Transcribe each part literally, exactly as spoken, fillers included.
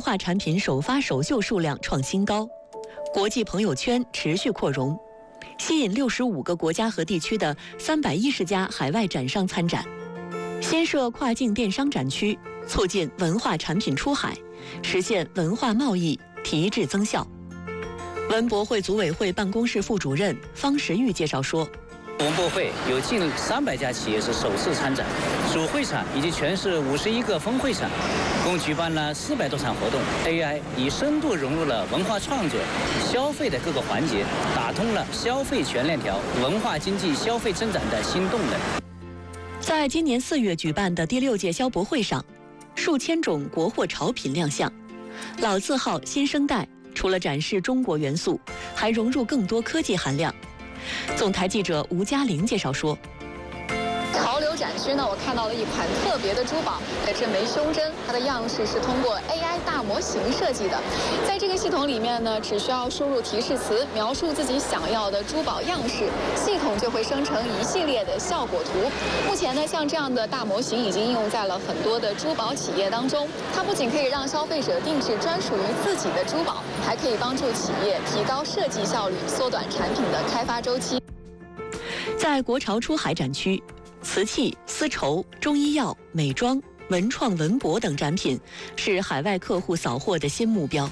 文化产品首发首秀数量创新高，国际朋友圈持续扩容，吸引六十五个国家和地区的三百一十家海外展商参展。新设跨境电商展区，促进文化产品出海，实现文化贸易提质增效。文博会组委会办公室副主任方时玉介绍说， 文博会有近三百家企业是首次参展，主会场以及全市五十一个分会场，共举办了四百多场活动。A I 已深度融入了文化创作、消费的各个环节，打通了消费全链条、文化经济消费增长的新动能。 在今年四月举办的第六届消博会上，数千种国货潮品亮相，老字号新生代除了展示中国元素，还融入更多科技含量。总台记者吴嘉玲介绍说， 潮流展区呢，我看到了一款特别的珠宝，这枚胸针，它的样式是通过 A I 大模型设计的。在这个系统里面呢，只需要输入提示词，描述自己想要的珠宝样式，系统就会生成一系列的效果图。目前呢，像这样的大模型已经应用在了很多的珠宝企业当中。它不仅可以让消费者定制专属于自己的珠宝，还可以帮助企业提高设计效率，缩短产品的开发周期。 在国潮出海展区，瓷器、丝绸、中医药、美妆、文创、文博等展品是海外客户扫货的新目标。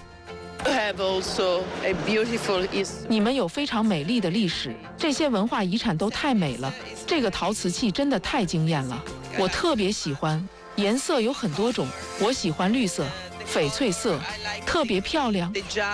你们有非常美丽的历史，这些文化遗产都太美了。这个陶瓷器真的太惊艳了，我特别喜欢，颜色有很多种，我喜欢绿色、翡翠色，特别漂亮。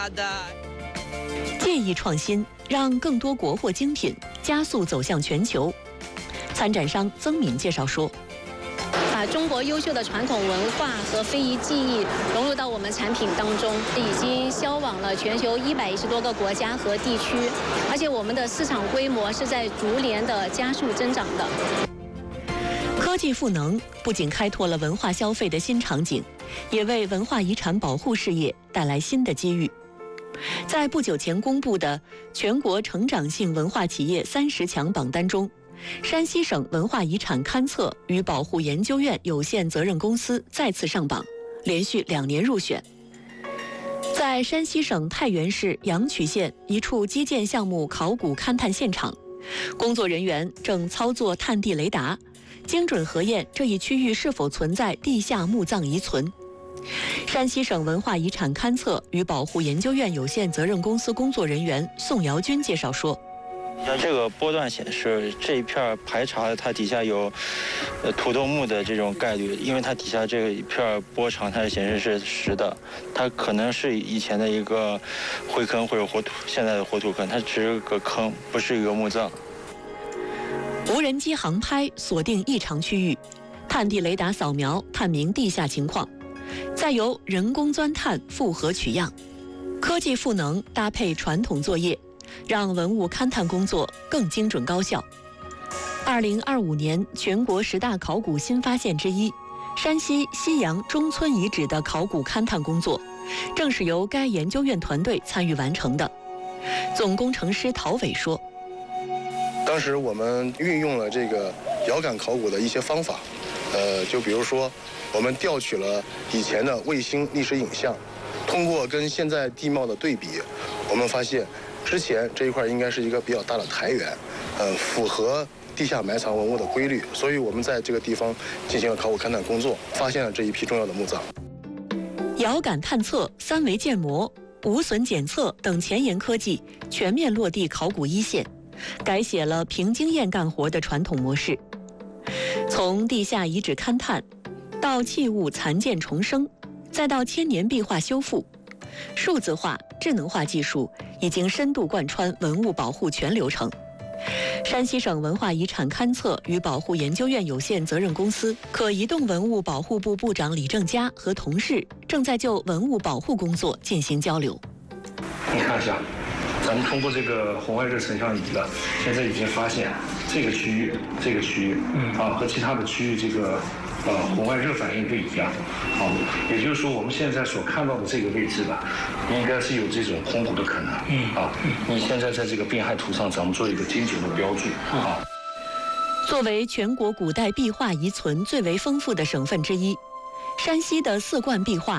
技艺创新，让更多国货精品加速走向全球。参展商曾敏介绍说， 把中国优秀的传统文化和非遗技艺融入到我们产品当中，已经销往了全球一百一十多个国家和地区，而且我们的市场规模是在逐年的加速增长的。 科技赋能不仅开拓了文化消费的新场景，也为文化遗产保护事业带来新的机遇。在不久前公布的全国成长性文化企业三十强榜单中，山西省文化遗产勘测与保护研究院有限责任公司再次上榜，连续两年入选。在山西省太原市阳曲县一处基建项目考古勘探现场，工作人员正操作探地雷达，精准核验这一区域是否存在地下墓葬遗存。山西省文化遗产勘测与保护研究院有限责任公司工作人员宋尧军介绍说， 这个波段显示这一片排查它底下有呃土豆墓的这种概率，因为它底下这一片波长它显示是实的，它可能是以前的一个灰坑或者活土，现在的活土坑，它只是个坑，不是一个墓葬。 无人机航拍锁定异常区域，探地雷达扫描探明地下情况，再由人工钻探复核取样，科技赋能搭配传统作业，让文物勘探工作更精准高效。二零二五年全国十大考古新发现之一，山西西阳中村遗址的考古勘探工作，正是由该研究院团队参与完成的。总工程师陶伟说， 当时我们运用了这个遥感考古的一些方法，呃，就比如说我们调取了以前的卫星历史影像，通过跟现在地貌的对比，我们发现之前这一块应该是一个比较大的台原，呃，符合地下埋藏文物的规律，所以我们在这个地方进行了考古勘探工作，发现了这一批重要的墓葬。 遥感探测、三维建模、无损检测等前沿科技全面落地考古一线，改写了凭经验干活的传统模式。从地下遗址勘探到器物残件重生，再到千年壁画修复，数字化、智能化技术已经深度贯穿文物保护全流程。山西省文化遗产勘测与保护研究院有限责任公司可移动文物保护部部长李正佳和同事正在就文物保护工作进行交流。 你看一下，咱们通过这个红外热成像仪了，现在已经发现这个区域、这个区域啊和其他的区域这个呃红外热反应不一样，好，也就是说我们现在所看到的这个位置吧，应该是有这种空古的可能，啊，你现在在这个病害图上，咱们做一个精准的标注，啊。 作为全国古代壁画遗存最为丰富的省份之一，山西的四观壁画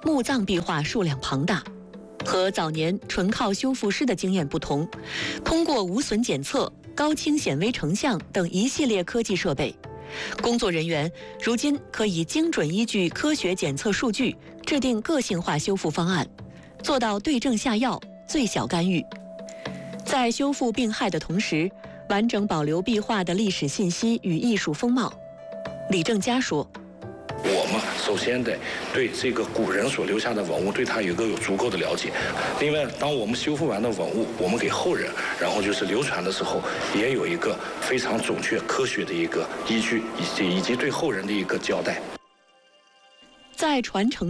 墓葬壁画数量庞大。和早年纯靠修复师的经验不同，通过无损检测、高清显微成像等一系列科技设备，工作人员如今可以精准依据科学检测数据，制定个性化修复方案，做到对症下药、最小干预。在修复病害的同时，完整保留壁画的历史信息与艺术风貌。李正佳说：“ 我们首先得对这个古人所留下的文物，对它有一个有足够的了解。另外，当我们修复完的文物，我们给后人，然后就是流传的时候，也有一个非常准确、科学的一个依据，以及以及对后人的一个交代。” 在传承